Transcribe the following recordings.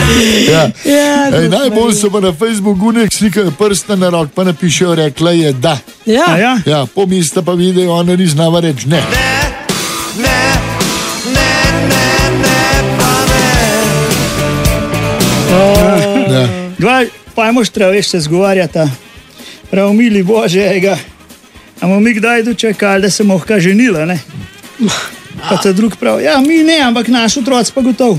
Najbolj so pa na Facebooku nek slikajo prsta na rok, pa napišejo, rekla je da. Ja, pomisla pa vidijo, ona ni znala reči ne. Pa je mož treba, veš, se zgovarjata. Prav, mili Bože, amo mi kdaj dočekali, da se mohka ženila, ne? Pa ta drug prav, ja, mi ne, ampak naš otroc pa gotov.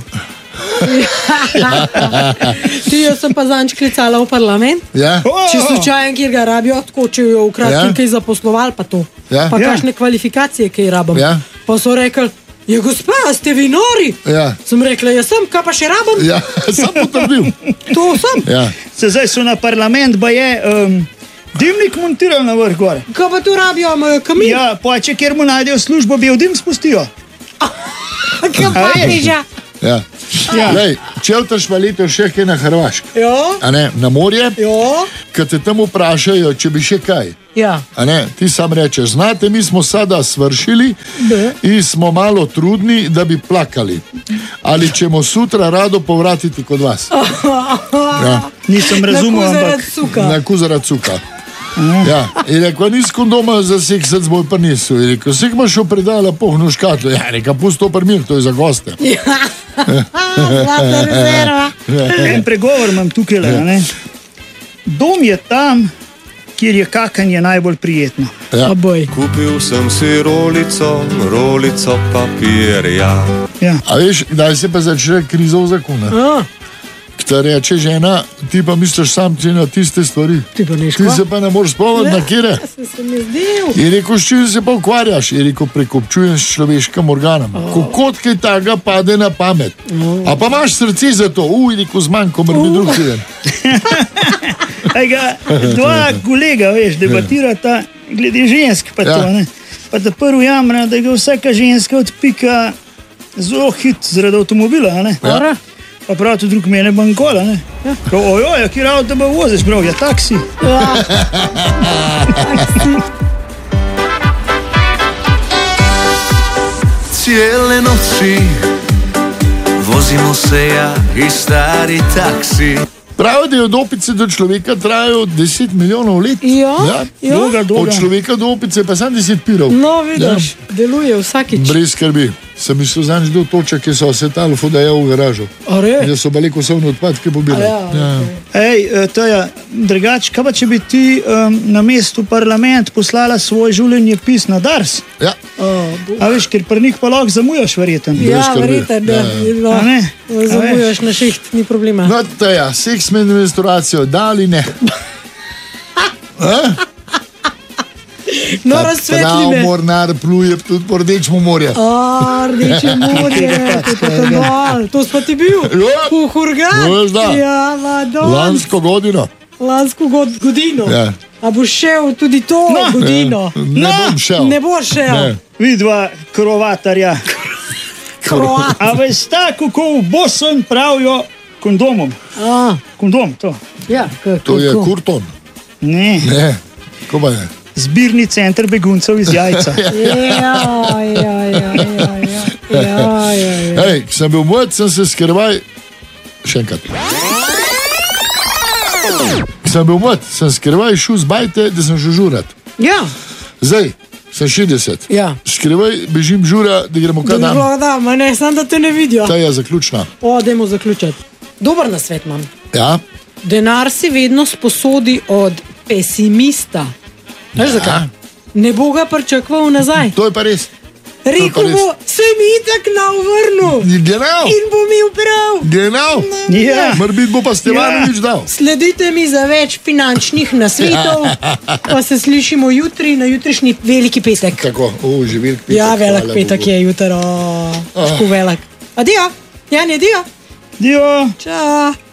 Jaz sem pa zanč klicala v parlament, če slučajen, kjer ga rabijo, tako če jo v kratkem kaj zaposlovali, pa to. Pa kakšne kvalifikacije, kaj rabim. Pa so rekli, je gospa, ste vi nori? Sem rekla, jaz sem, kaj pa še rabim? Ja, sem potrdil. To sem. Se zdaj so na parlament, ba je dimnik montiral na vrh gore. Kaj pa tu rabijo, kamin? Ja, pa če kjer mu najdejo službo, bi v dim spustijo. Kaj pa je že? Lej, čevtaš pa leto še kaj na Hrvaški, na morje, kad te tam vprašajo, če bi še kaj. Ti sam rečeš, znate, mi smo sada svršili in smo malo trudni, da bi plakali. Ali ćemo sutra rado povratiti kod vas. Nisem razumel, na kuzara cuka. In rekla, nis kondoma za seksec boj pa nisu. In rekla, sek imaš jo predala pohnu škatlo. Ja, rekla, pusto per mir, to je za goste. Zlata rezerva. En pregovor imam tukaj, ne? Dom je tam, kjer je kakanje najbolj prijetno. Kupil sem si rolico papirja. A veš, kdaj se pa začne kriza v zakonu? Kta reče žena, ti pa misliš sam na tiste stvari. Ti se pa ne moreš spomniti na kjere. In rekel, s čim se pa ukvarjaš? In rekel, prekopčujem s človeškim organom. Kot kaj taga pade na pamet. A pa imaš srce za to? In rekel, zmanjko, mrbi drug teden. Dva kolega, veš, debatirata glede žensk pa to, ne. Pa da prvo jamra, da ga vsaka ženska odpika zelo hit zaradi avtomobila, ne. Pa prav to drug mene bankola, ne? Ojoj, kjer avto tebe voziš, prav, ja, taksi. Cijele noći vozimo se ja i stari taksi. Pravi, da je od opice do človeka trajajo 10 milijonov let. Od človeka do opice pa sam 10 pirov. No, vidiš, deluje vsakič. Brez skrbi. Sem mislil zanč do toča, ki so se talfo dajo v garažo. Da so bali kosovne odpadke pobili. Taja, drugač, kaj pa če bi ti na mestu parlament poslala svoj življenjepis na Dars? A veš, ker pri njih pa lahko zamujaš, verjeten. Verjeten, zamujaš na šiht, ni problema. No, Taja, seks med menstruacijo, da ali ne? No, razsvetli me. Mornar pluje tudi po Rdečemu morju. Rdeče morje, to smo ti bil? V Hurgad? Ja, madon. Lansko godino. A boš šel tudi to godino? Ne bom šel. Ne boš šel. Vidva krovatarja. A veš tako, kako v Bosni pravijo kondomom. Kondom, to. To je kurton. Ne. Ko pa je? Zbirni center beguncev iz Jajca. Hej, ko sem bil mlad, sem se skrivaj... Še enkrat. Ko sem bil mlad, sem skrivaj šel z bajte, da sem šel žurat. Zdaj, sem 60. Skrivaj bežim žura, da gremo kaj dan. Ne, sam da te ne vidijo. Ta je zaključna. Dajmo zaključati. Dober nasvet imam. Denar si vedno sposodi od pesimista. Veš zakaj? Ne bo ga pričakval nazaj. To je pa res. Rekel bo, se mi itak navrnil. Genau. In bo mi uprav. Genau. Morbit bo pa Stevanovič dal. Sledite mi za več finančnih nasvetov, pa se slišimo jutri na jutrišnji veliki petek. Tako, že velik petek. Ja, velik petek je jutro. Tako velik. Adijo. Jani, adijo. Adijo. Čau.